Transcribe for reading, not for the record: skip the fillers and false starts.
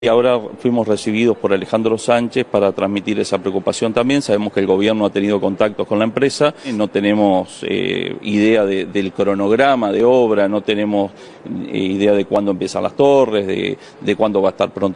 Y ahora fuimos recibidos por Alejandro Sánchez para transmitir esa preocupación también. Sabemos que el gobierno ha tenido contactos con la empresa, no tenemos idea del cronograma de obra, no tenemos idea de cuándo empiezan las torres, de cuándo va a estar pronto